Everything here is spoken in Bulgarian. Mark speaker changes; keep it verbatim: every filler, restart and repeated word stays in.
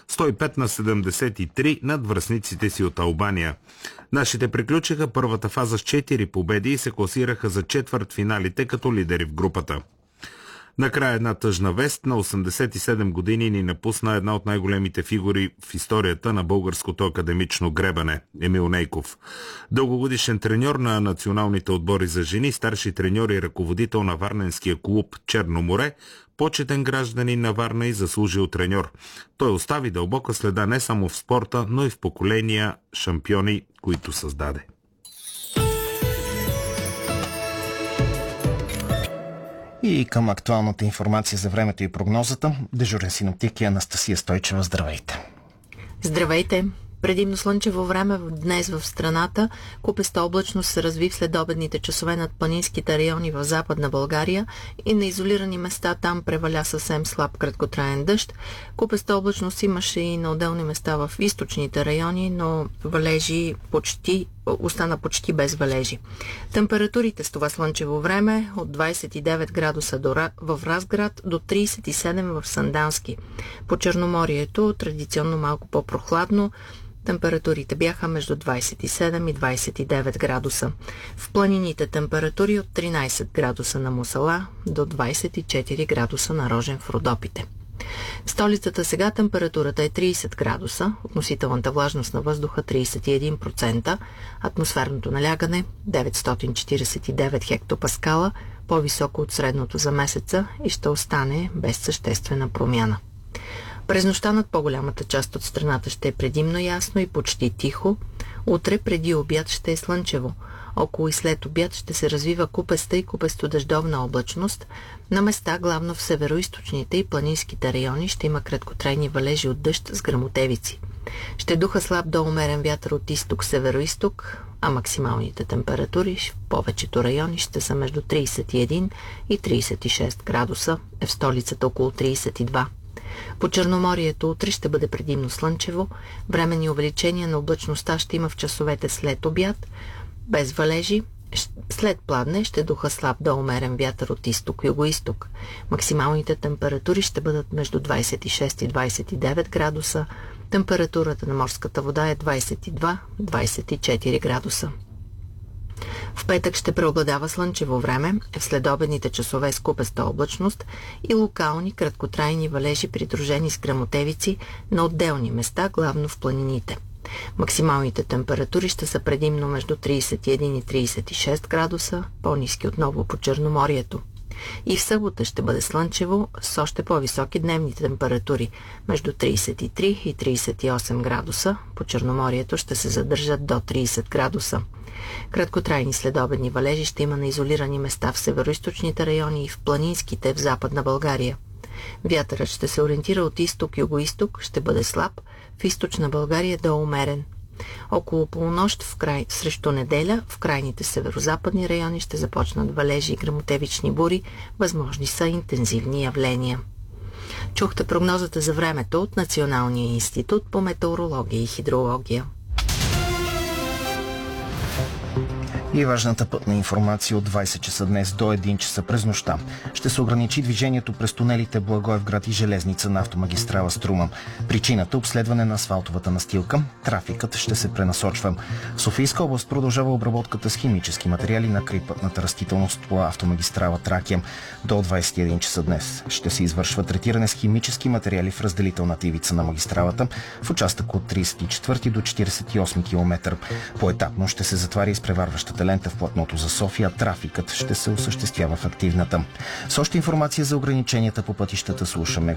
Speaker 1: сто и пет на седемдесет и три над връстниците си от Албания. Нашите приключиха първата фаза с четири победи и се класираха за четвъртфиналите като лидери в групата. Накрая една тъжна вест. На осемдесет и седем години ни напусна една от най-големите фигури в историята на българското академично гребане – Емил Нейков. Дългогодишен треньор на националните отбори за жени, старши треньор и ръководител на варненския клуб Черно море, почетен гражданин на Варна и заслужил треньор. Той остави дълбока следа не само в спорта, но и в поколения шампиони, които създаде.
Speaker 2: И към актуалната информация за времето и прогнозата, дежурен синоптик е Анастасия Стойчева. Здравейте!
Speaker 3: Здравейте! Предимно слънчево време днес в страната. Купеста облачност се разви в следобедните часове над планинските райони в Западна България и на изолирани места там преваля съвсем слаб краткотраен дъжд. Купеста облачност имаше и на отделни места в източните райони, но валежи почти остана почти без валежи. Температурите с това слънчево време от двадесет и девет градуса в Разград до тридесет и седем в Сандански. По Черноморието традиционно малко по-прохладно. Температурите бяха между двадесет и седем и двадесет и девет градуса. В планините температури от тринадесет градуса на Мусала до двадесет и четири градуса на Рожен в Родопите. В столицата сега температурата е тридесет градуса, относителната влажност на въздуха тридесет и един процента, атмосферното налягане деветстотин четиридесет и девет хектопаскала, по-високо от средното за месеца и ще остане без съществена промяна. През нощта над по-голямата част от страната ще е предимно ясно и почти тихо. Утре преди обяд ще е слънчево. Около и след обяд ще се развива купеста и купесто-дъждовна облачност. На места, главно в североизточните и планинските райони, ще има краткотрайни валежи от дъжд с гръмотевици. Ще духа слаб до умерен вятър от изток-североизток, а максималните температури в повечето райони ще са между тридесет и един и тридесет и шест градуса, е в столицата около тридесет и два. По Черноморието утре ще бъде предимно слънчево, временни увеличения на облачността ще има в часовете след обяд, без валежи. След пладне ще духа слаб до умерен вятър от изток-югоизток. Максималните температури ще бъдат между двадесет и шест и двадесет и девет градуса. Температурата на морската вода е двадесет и два до двадесет и четири градуса. В петък ще преобладава слънчево време, в следобедните часове с купеста облачност и локални краткотрайни валежи, придружени с гръмотевици на отделни места, главно в планините. Максималните температури ще са предимно между тридесет и един и тридесет и шест градуса, по-ниски отново по Черноморието. И в събота ще бъде слънчево с още по-високи дневни температури между тридесет и три и тридесет и осем градуса, по Черноморието ще се задържат до тридесет градуса. Краткотрайни следобедни валежи ще има на изолирани места в североизточните райони и в планинските в Западна България. Вятърът ще се ориентира от изток-югоизток, ще бъде слаб, в източна България до умерен. Около полунощ в край, срещу неделя в крайните северозападни райони ще започнат валежи и гръмотевични бури, възможни са интензивни явления. Чухте прогнозата за времето от Националния институт по метеорология и хидрология.
Speaker 2: И важната пътна информация от двадесет часа днес до един часа през нощта. Ще се ограничи движението през тунелите Благоевград и Железница на автомагистрала Струма. Причината – обследване на асфалтовата настилка. Трафикът ще се пренасочва. В Софийска област продължава обработката с химически материали на крайпътната растителност по автомагистрала Тракия. До двадесет и един часа днес ще се извършва третиране с химически материали в разделителната ивица на магистралата в участък от тридесет и четвърти до четиридесет и осми километър. Поетапно ще се затваря изпреварващата лента в платното за София. Трафикът ще се осъществява в активната. С още информация за ограниченията по пътищата слушаме